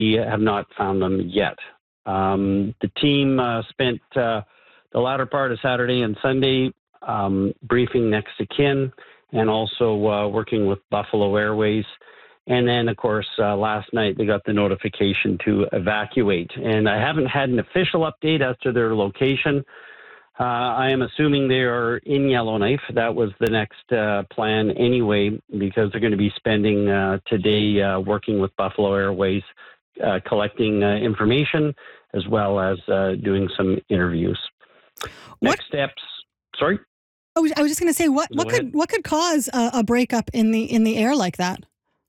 we have not found them yet. The team spent the latter part of Saturday and Sunday briefing next of kin and also working with Buffalo Airways. And then, of course, last night they got the notification to evacuate. And I haven't had an official update as to their location. I am assuming they are in Yellowknife. That was the next plan anyway, because they're going to be spending today working with Buffalo Airways, collecting information, as well as doing some interviews. Next steps. Sorry? Oh, I was just going to say, what could cause a breakup in the air like that?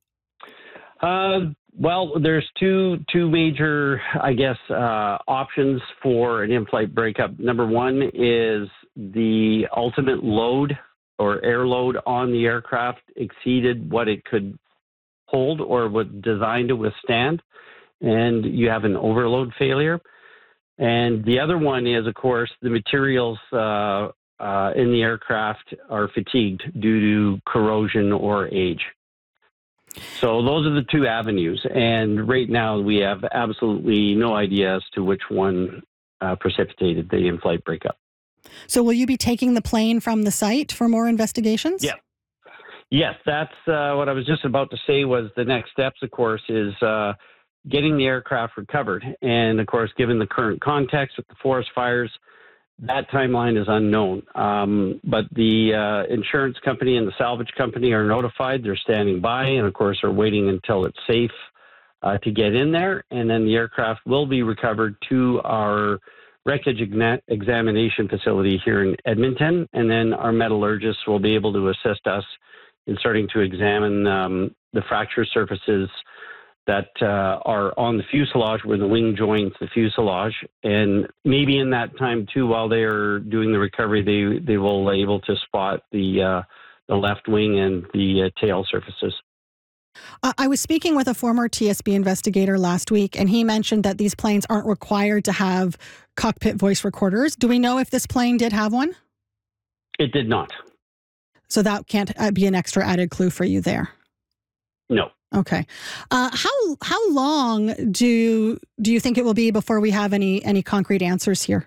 Well, there's two major, I guess, options for an in-flight breakup. Number one is the ultimate load or air load on the aircraft exceeded what it could hold or was designed to withstand, and you have an overload failure. And the other one is, of course, the materials in the aircraft are fatigued due to corrosion or age. So those are the two avenues. And right now we have absolutely no idea as to which one precipitated the in-flight breakup. So will you be taking the plane from the site for more investigations? Yeah. Yes, that's what I was just about to say was the next steps, of course, is getting the aircraft recovered. And, of course, given the current context with the forest fires, that timeline is unknown. But the insurance company and the salvage company are notified. They're standing by and, of course, are waiting until it's safe to get in there. And then the aircraft will be recovered to our wreckage examination facility here in Edmonton. And then our metallurgists will be able to assist us in starting to examine the fracture surfaces that are on the fuselage where the wing joins the fuselage. And maybe in that time, too, while they are doing the recovery, they will be able to spot the left wing and the tail surfaces. I was speaking with a former TSB investigator last week, and he mentioned that these planes aren't required to have cockpit voice recorders. Do we know if this plane did have one? It did not. So that can't be an extra added clue for you there? No. Okay. How long do you think it will be before we have any concrete answers here?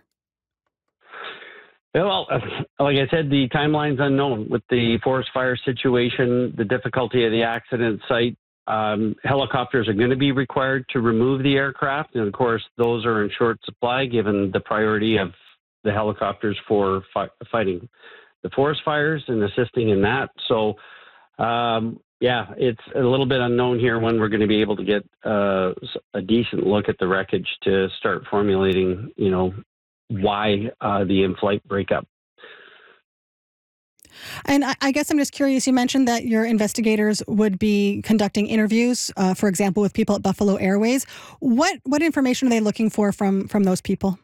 Well, like I said, the timeline's unknown with the forest fire situation, the difficulty of the accident site. Helicopters are going to be required to remove the aircraft. And of course, those are in short supply given the priority of the helicopters for fighting the forest fires and assisting in that. So, yeah, it's a little bit unknown here when we're going to be able to get a decent look at the wreckage to start formulating, why the in-flight breakup. And I guess I'm just curious, you mentioned that your investigators would be conducting interviews, for example, with people at Buffalo Airways. What information are they looking for from those people?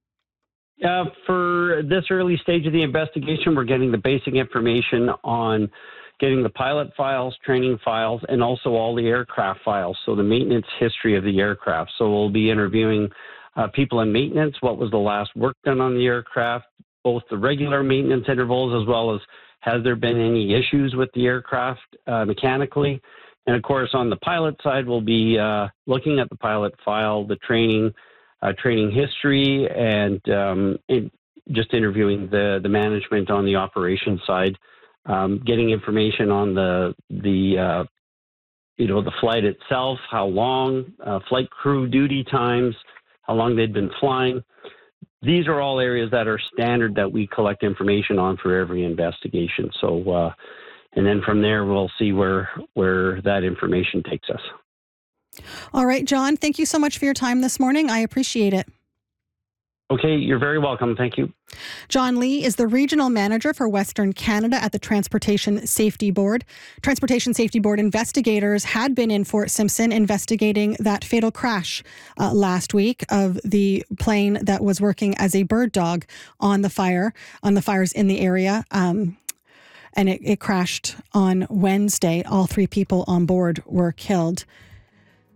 For this early stage of the investigation, we're getting the basic information on getting the pilot files, training files, and also all the aircraft files, so the maintenance history of the aircraft. So we'll be interviewing people in maintenance, what was the last work done on the aircraft, both the regular maintenance intervals as well as has there been any issues with the aircraft mechanically. And, of course, on the pilot side, we'll be looking at the pilot file, the training history, and just interviewing the management on the operations side. Getting information on the flight itself, how long, flight crew duty times, how long they'd been flying. These are all areas that are standard that we collect information on for every investigation. So, and then from there, we'll see where that information takes us. All right, John, thank you so much for your time this morning. I appreciate it. Okay, you're very welcome. Thank you. John Lee is the Regional Manager for Western Canada at the Transportation Safety Board. Transportation Safety Board investigators had been in Fort Simpson investigating that fatal crash last week of the plane that was working as a bird dog on the fires in the area. And it crashed on Wednesday. All 3 people on board were killed.